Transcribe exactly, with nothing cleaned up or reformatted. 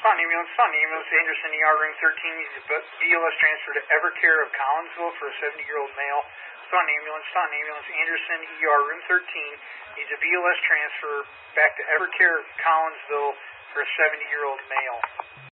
Staunton Ambulance, Staunton Ambulance, Anderson, E R room thirteen, needs a B L S transfer to Evercare of Collinsville for a seventy-year-old male. Staunton Ambulance, Staunton Ambulance, Anderson, E R room thirteen, needs a B L S transfer back to Evercare of Collinsville for a seventy-year-old male.